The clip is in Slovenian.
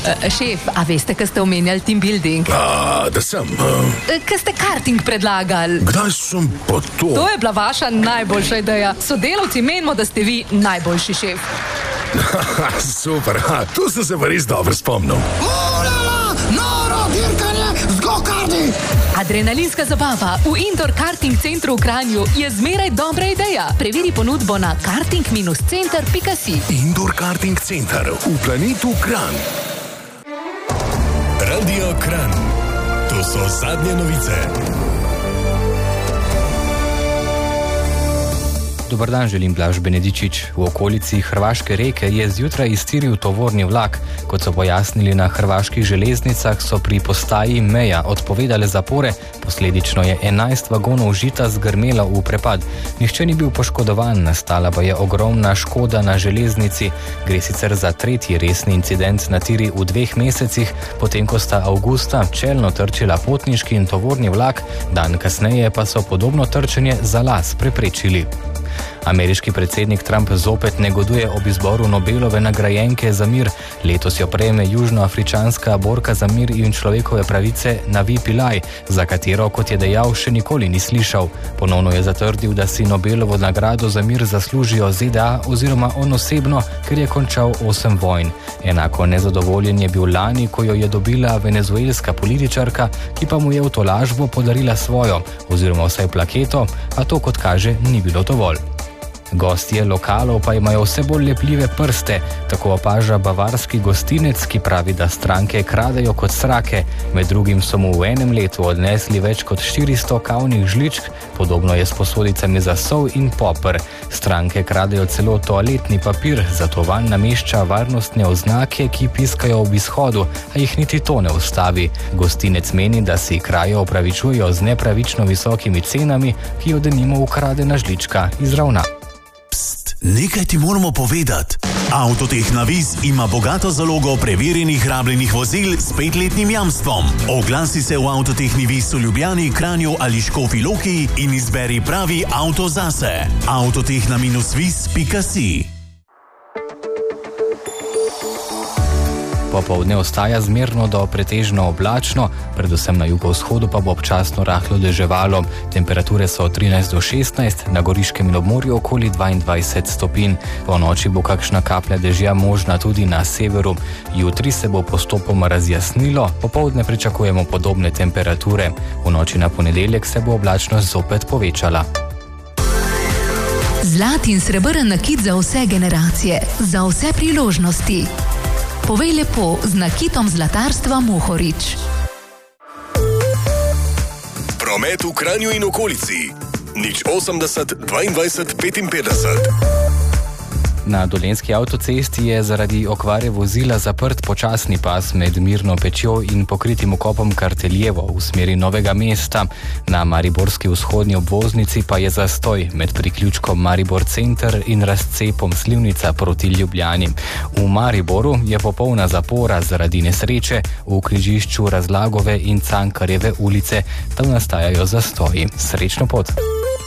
Šef, a veste, kaj ste omenjali team building? Da sem. Kaj ste karting predlagali? Kdaj sem pa to? To je bila vaša najboljša ideja. Sodelavci menimo, da ste vi najboljši šef. Super, tu sem se pa res dobro spomnil. Noro dirkanje z go-karti! Adrenalinska zabava v Indoor Karting Centru v Kranju je zmeraj dobra ideja. Preveri ponudbo na karting-center.si. Indoor Karting Center v planetu Kranj. Radio Kranj. To so zadnje novice. Dobar dan, želim Blaž Benedičič. V okolici Hrvaške Reke je zjutraj iztiril tovorni vlak. Kot so pojasnili na hrvaških železnicah, so pri postaji Meja odpovedale zapore, posledično je 11 vagonov žita zgrmelo v prepad. Nihče ni bil poškodovan, nastala pa je ogromna škoda na železnici. Gre sicer za tretji resni incident na tiri v 2 mesecih, potem ko sta avgusta čelno trčila potniški in tovorni vlak, dan kasneje pa so podobno trčenje za las preprečili. Ameriški predsednik Trump zopet negoduje ob izboru Nobelove nagrajenke za mir. Letos jo prejme južnoafričanska borka za mir in človekove pravice Navi Pillay, za katero, kot je dejal, še nikoli ni slišal. Ponovno je zatrdil, da si Nobelovo nagrado za mir zaslužijo ZDA oziroma on osebno, ker je končal 8 vojn. Enako nezadovoljen je bil lani, ko jo je dobila venezuelska političarka, ki pa mu je v tolažbo podarila svojo, oziroma vsaj plaketo, a to, kot kaže, ni bilo dovolj. Gostje lokalov pa imajo vse bolj lepljive prste, tako opaža bavarski gostinec, ki pravi, da stranke kradejo kot srake. Med drugim so mu v enem letu odnesli več kot 400 kavnih žličk, podobno je s posodicami za sol in poper. Stranke kradejo celo toaletni papir, zato vanj namešča varnostne oznake, ki piskajo ob izhodu, a jih niti to ne ustavi. Gostinec meni, da si krajo opravičujejo z nepravično visokimi cenami, ki jo denimo ukradena žlička izravna. Nekaj ti moramo povedati. Avtotehna Viz ima bogato zalogo preverjenih rabljenih vozil s 5-letnim jamstvom. Oglasi se v Avtotehni Viz v Ljubljani, Kranju ali Škofji Loki in izberi pravi avto zase. Avtotehna-viz.si. Popoldne ostaja zmerno do pretežno oblačno, predvsem na jugovzhodu pa bo občasno rahlo deževalo. Temperature so od 13 do 16, na Goriškem in obmorju okoli 22 stopinj. Po noči bo kakšna kaplja dežja možna tudi na severu. Jutri se bo postopoma razjasnilo, popoldne pričakujemo podobne temperature. V noči na ponedeljek se bo oblačnost zopet povečala. Zlat in srebrn nakit za vse generacije, za vse priložnosti. Povej lepo z nakitom zlatarstva Mohorič. Promet v Kranju in okolici. 080 22 55. Na Dolenjski avtocesti je zaradi okvare vozila zaprt počasni pas med Mirno Pečjo in pokritim vkopom Karteljevo v smeri Novega mesta. Na mariborski vzhodni obvoznici pa je zastoj med priključkom Maribor Center in razcepom Slivnica proti Ljubljani. V Mariboru je popolna zapora zaradi nesreče v križišču Razlagove in Cankarjeve ulice. Tam nastajajo zastoji. Srečno pot!